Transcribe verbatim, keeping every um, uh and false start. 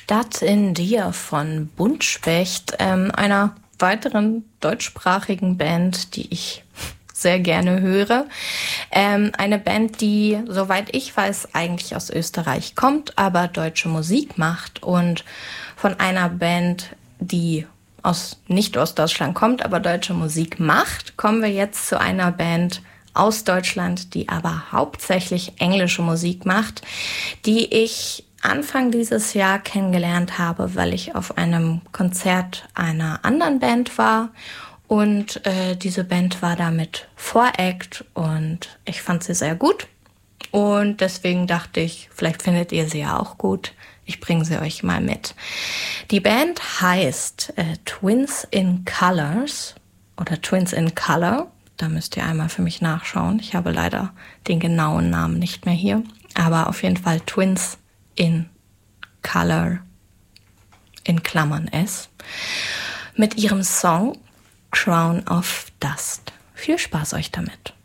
Stadt in dir von Buntspecht, ähm, einer weiteren deutschsprachigen Band, die ich sehr gerne höre. Ähm, eine Band, die, soweit ich weiß, eigentlich aus Österreich kommt, aber deutsche Musik macht. Und von einer Band, die aus nicht aus Deutschland kommt, aber deutsche Musik macht, kommen wir jetzt zu einer Band aus Deutschland, die aber hauptsächlich englische Musik macht, die ich Anfang dieses Jahr kennengelernt habe, weil ich auf einem Konzert einer anderen Band war. Und äh, diese Band war da mit Voract und ich fand sie sehr gut. Und deswegen dachte ich, vielleicht findet ihr sie ja auch gut. Ich bringe sie euch mal mit. Die Band heißt äh, Twins in Colors oder Twins in Color. Da müsst ihr einmal für mich nachschauen. Ich habe leider den genauen Namen nicht mehr hier. Aber auf jeden Fall Twins in Color in Klammern S. Mit ihrem Song Crown of Dust. Viel Spaß euch damit.